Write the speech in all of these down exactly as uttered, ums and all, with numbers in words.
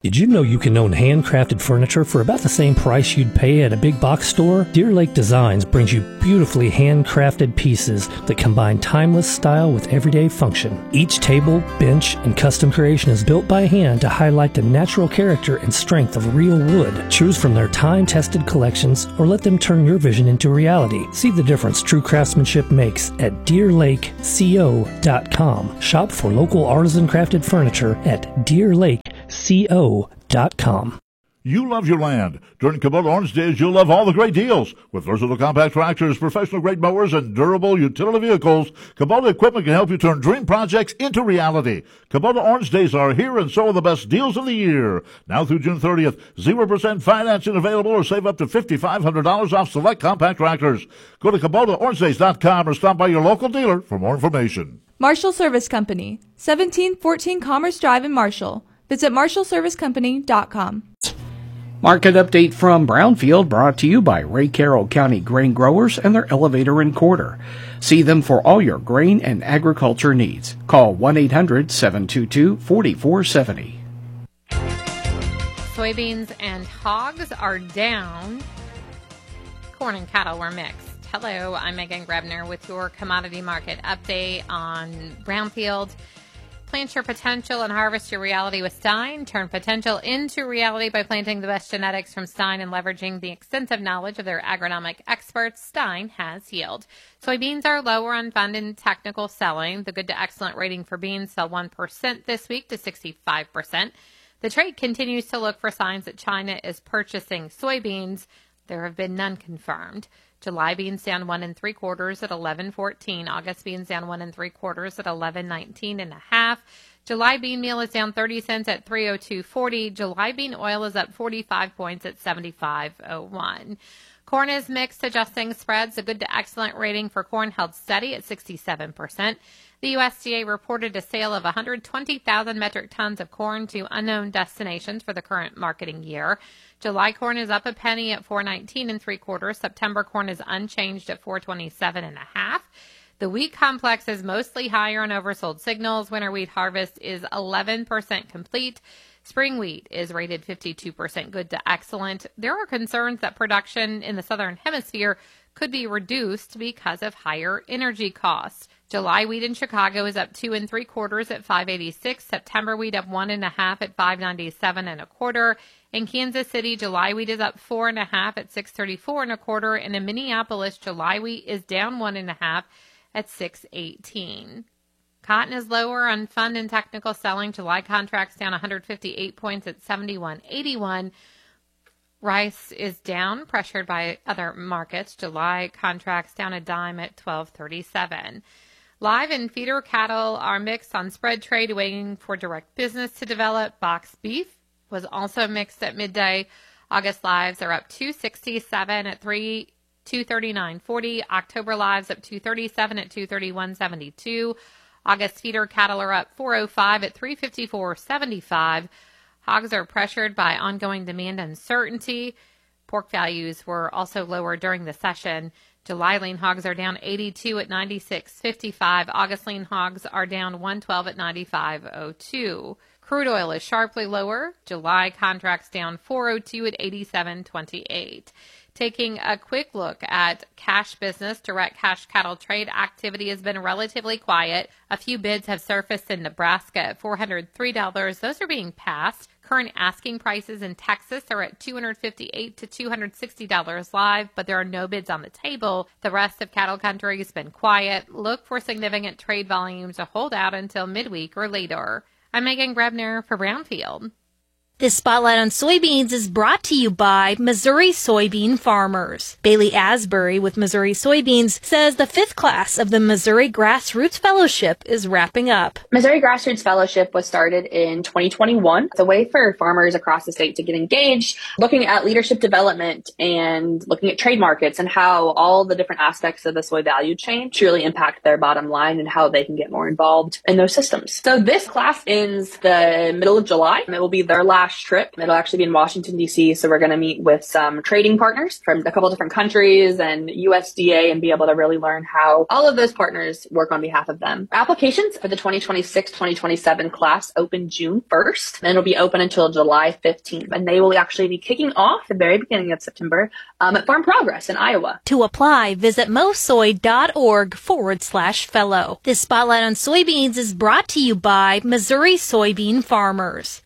Did you know you can own handcrafted furniture for about the same price you'd pay at a big box store? Deer Lake Designs brings you beautifully handcrafted pieces that combine timeless style with everyday function. Each table, bench, and custom creation is built by hand to highlight the natural character and strength of real wood. Choose from their time-tested collections or let them turn your vision into reality. See the difference true craftsmanship makes at deer lake co dot com. Shop for local artisan crafted furniture at deer lake co dot com. You love your land. During Kubota Orange Days, you'll love all the great deals. With versatile compact tractors, professional-grade mowers, and durable utility vehicles, Kubota equipment can help you turn dream projects into reality. Kubota Orange Days are here, and so are the best deals of the year. Now through June thirtieth, zero percent financing available, or save up to five thousand five hundred dollars off select compact tractors. Go to Kubota Orange Days dot com or stop by your local dealer for more information. Marshall Service Company, seventeen fourteen Commerce Drive in Marshall. Visit marshall service company dot com. Market update from Brownfield brought to you by Ray Carroll County Grain Growers and their elevator and quarter. See them for all your grain and agriculture needs. Call one eight hundred seven two two four four seven zero. Soybeans and hogs are down. Corn and cattle were mixed. Hello, I'm Megan Grebner with your commodity market update on Brownfield. Plant your potential and harvest your reality with Stein. Turn potential into reality by planting the best genetics from Stein and leveraging the extensive knowledge of their agronomic experts. Stein has yield. Soybeans are lower on fund and technical selling. The good to excellent rating for beans fell one percent this week to sixty-five percent. The trade continues to look for signs that China is purchasing soybeans. There have been none confirmed. July beans down one and three quarters at eleven fourteen. August beans down one and three quarters at eleven nineteen and a half. July bean meal is down thirty cents at three oh two forty. July bean oil is up forty-five points at seventy-five oh one. Corn is mixed, adjusting spreads. A good to excellent rating for corn held steady at sixty-seven percent. The U S D A reported a sale of one hundred twenty thousand metric tons of corn to unknown destinations for the current marketing year. July corn is up a penny at four nineteen and three quarters. September corn is unchanged at four twenty-seven and a half. The wheat complex is mostly higher on oversold signals. Winter wheat harvest is eleven percent complete. Spring wheat is rated fifty-two percent good to excellent. There are concerns that production in the southern hemisphere could be reduced because of higher energy costs. July wheat in Chicago is up two and three quarters at five eighty-six. September wheat up one and a half at five ninety-seven and a quarter. In Kansas City, July wheat is up four and a half at six thirty-four and a quarter. And in Minneapolis, July wheat is down one and a half at six eighteen. Cotton is lower on fund and technical selling. July contracts down one hundred fifty-eight points at seventy-one eighty-one. Rice is down, pressured by other markets. July contracts down a dime at twelve thirty-seven. Live and feeder cattle are mixed on spread trade, waiting for direct business to develop. Box beef was also mixed at midday. August lives are up two sixty-seven at three two thirty-nine forty. October lives up two thirty-seven at two thirty-one seventy-two. August feeder cattle are up four oh five at three fifty-four seventy-five. Hogs are pressured by ongoing demand uncertainty. Pork values were also lower during the session. July lean hogs are down eighty-two at ninety-six fifty-five. August lean hogs are down one twelve at ninety-five oh two. Crude oil is sharply lower. July contracts down four oh two at eighty-seven twenty-eight. Taking a quick look at cash business, direct cash cattle trade activity has been relatively quiet. A few bids have surfaced in Nebraska at four hundred three dollars. Those are being passed. Current asking prices in Texas are at two hundred fifty-eight to two hundred sixty dollars live, but there are no bids on the table. The rest of cattle country has been quiet. Look for significant trade volumes to hold out until midweek or later. I'm Megan Grebner for Brownfield. This Spotlight on Soybeans is brought to you by Missouri Soybean Farmers. Bailey Asbury with Missouri Soybeans says the fifth class of the Missouri Grassroots Fellowship is wrapping up. Missouri Grassroots Fellowship was started in twenty twenty-one. It's a way for farmers across the state to get engaged, looking at leadership development and looking at trade markets and how all the different aspects of the soy value chain truly impact their bottom line and how they can get more involved in those systems. So this class ends the middle of July. It will be their last Clash trip. It'll actually be in Washington, D C. So we're going to meet with some trading partners from a couple different countries and U S D A and be able to really learn how all of those partners work on behalf of them. Applications for the twenty twenty-six twenty twenty-seven class open June first, and it'll be open until July fifteenth. And they will actually be kicking off the very beginning of September um, at Farm Progress in Iowa. To apply, visit mosoy.org forward slash fellow. This Spotlight on Soybeans is brought to you by Missouri Soybean Farmers.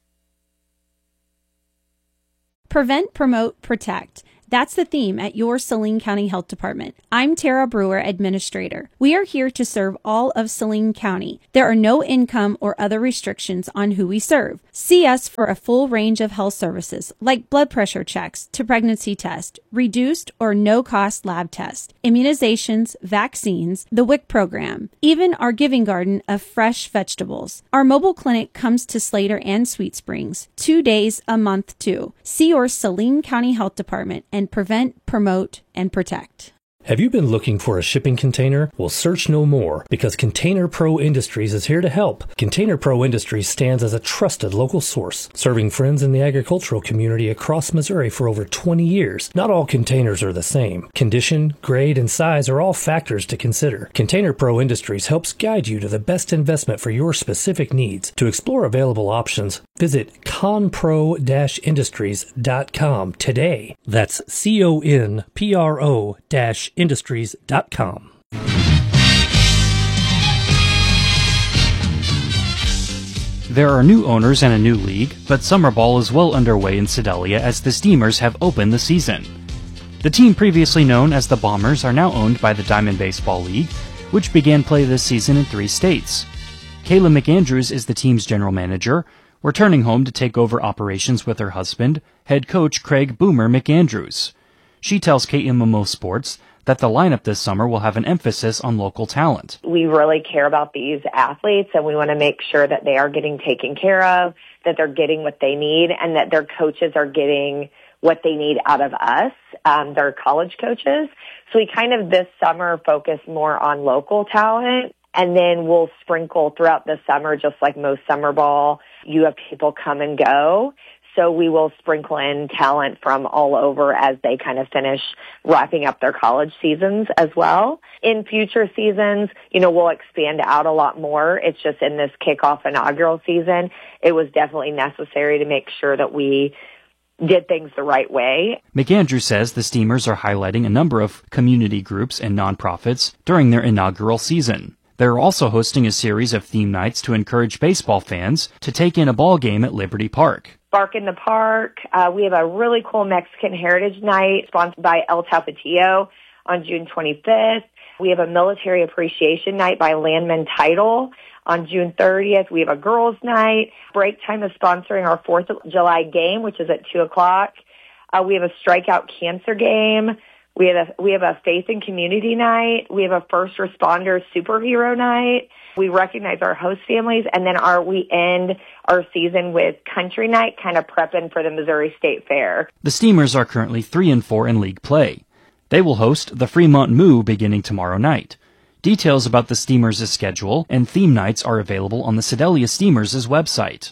Prevent, Promote, Protect. That's the theme at your Saline County Health Department. I'm Tara Brewer, Administrator. We are here to serve all of Saline County. There are no income or other restrictions on who we serve. See us for a full range of health services like blood pressure checks to pregnancy test, reduced or no-cost lab test, immunizations, vaccines, the W I C program, even our giving garden of fresh vegetables. Our mobile clinic comes to Slater and Sweet Springs, two days a month too. See your Saline County Health Department and prevent, promote, and protect. Have you been looking for a shipping container? Well, search no more, because Container Pro Industries is here to help. Container Pro Industries stands as a trusted local source, serving friends in the agricultural community across Missouri for over twenty years. Not all containers are the same. Condition, grade, and size are all factors to consider. Container Pro Industries helps guide you to the best investment for your specific needs. To explore available options, visit conpro dash industries dot com today. That's C O N P R O dash industries dot com. There are new owners and a new league, but summer ball is well underway in Sedalia as the Steamers have opened the season. The team previously known as the Bombers are now owned by the Diamond Baseball League, which began play this season in three states. Kayla McAndrews is the team's general manager, returning home to take over operations with her husband, head coach Craig Boomer McAndrews. She tells K M M O Sports that the lineup this summer will have an emphasis on local talent. We really care about these athletes, and we want to make sure that they are getting taken care of, that they're getting what they need, and that their coaches are getting what they need out of us, um, their college coaches. So we kind of this summer focus more on local talent, and then we'll sprinkle throughout the summer, just like most summer ball. You have people come and go. So we will sprinkle in talent from all over as they kind of finish wrapping up their college seasons as well. In future seasons, you know, we'll expand out a lot more. It's just in this kickoff inaugural season, it was definitely necessary to make sure that we did things the right way. McAndrew says the Steamers are highlighting a number of community groups and nonprofits during their inaugural season. They're also hosting a series of theme nights to encourage baseball fans to take in a ball game at Liberty Park. Bark in the Park. Uh, we have a really cool Mexican Heritage Night sponsored by El Tapatio on June twenty-fifth. We have a Military Appreciation Night by Landman Title on June thirtieth. We have a Girls Night. Break Time is sponsoring our fourth of July game, which is at two o'clock. Uh, we have a Strikeout Cancer Game. We have a, we have a Faith and Community Night. We have a First Responders Superhero Night. We recognize our host families, and then our we end our season with Country Night, kind of prepping for the Missouri State Fair. The Steamers are currently three and four in league play. They will host the Fremont Moo beginning tomorrow night. Details about the Steamers' schedule and theme nights are available on the Sedalia Steamers' website.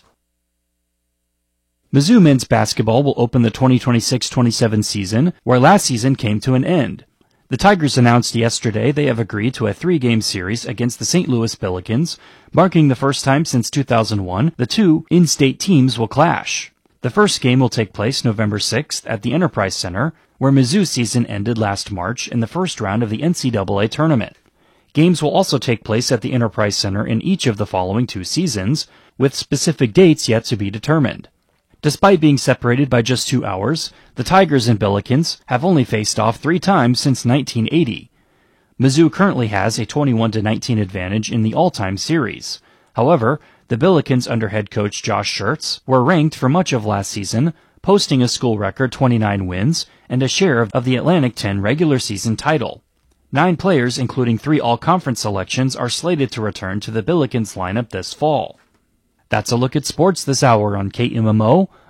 Mizzou men's basketball will open the twenty twenty-six twenty-seven season, where last season came to an end. The Tigers announced yesterday they have agreed to a three-game series against the Saint Louis Billikens, marking the first time since two thousand one the two in-state teams will clash. The first game will take place November sixth at the Enterprise Center, where Mizzou's season ended last March in the first round of the N C double A tournament. Games will also take place at the Enterprise Center in each of the following two seasons, with specific dates yet to be determined. Despite being separated by just two hours, the Tigers and Billikens have only faced off three times since nineteen eighty. Mizzou currently has a twenty-one to nineteen advantage in the all-time series. However, the Billikens under head coach Josh Schertz were ranked for much of last season, posting a school record twenty-nine wins and a share of the Atlantic ten regular season title. Nine players, including three all-conference selections, are slated to return to the Billikens lineup this fall. That's a look at sports this hour on K M M O.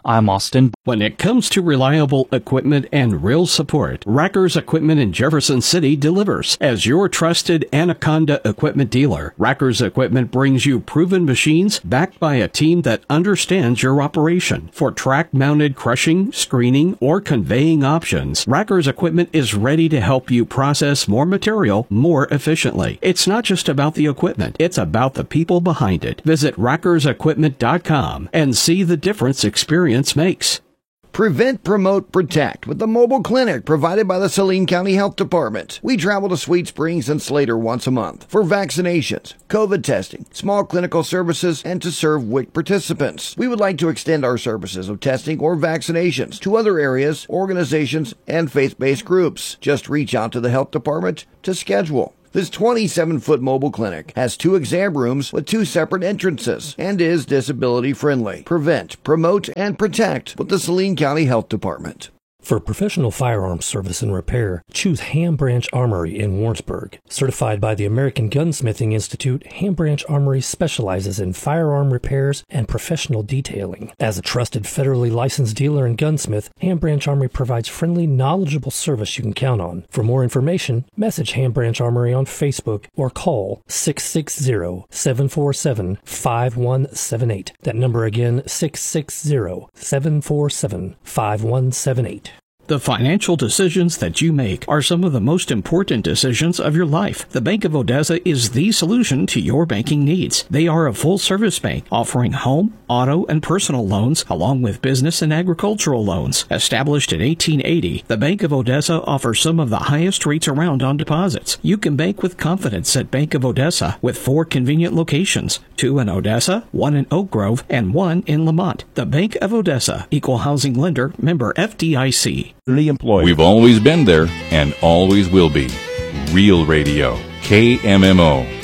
I'm Austin. When it comes to reliable equipment and real support, Rackers Equipment in Jefferson City delivers. As your trusted Anaconda equipment dealer, Rackers Equipment brings you proven machines backed by a team that understands your operation. For track-mounted crushing, screening, or conveying options, Rackers Equipment is ready to help you process more material more efficiently. It's not just about the equipment, it's about the people behind it. Visit rackers equipment dot com and see the difference experience makes. Prevent, promote, protect with the mobile clinic provided by the Saline County Health Department. We travel to Sweet Springs and Slater once a month for vaccinations, COVID testing, small clinical services, and to serve W I C participants. We would like to extend our services of testing or vaccinations to other areas, organizations, and faith-based groups. Just reach out to the health department to schedule. This twenty-seven foot mobile clinic has two exam rooms with two separate entrances and is disability friendly. Prevent, promote, and protect with the Saline County Health Department. For professional firearms service and repair, choose Ham Branch Armory in Warrensburg. Certified by the American Gunsmithing Institute, Ham Branch Armory specializes in firearm repairs and professional detailing. As a trusted federally licensed dealer and gunsmith, Ham Branch Armory provides friendly, knowledgeable service you can count on. For more information, message Ham Branch Armory on Facebook or call six six zero, seven four seven, five one seven eight. That number again, six six zero, seven four seven, five one seven eight. The financial decisions that you make are some of the most important decisions of your life. The Bank of Odessa is the solution to your banking needs. They are a full-service bank offering home, auto, and personal loans, along with business and agricultural loans. Established in eighteen eighty, the Bank of Odessa offers some of the highest rates around on deposits. You can bank with confidence at Bank of Odessa with four convenient locations, two in Odessa, one in Oak Grove, and one in Lamont. The Bank of Odessa, Equal Housing Lender, member F D I C. We've always been there and always will be. Real Radio, K M M O.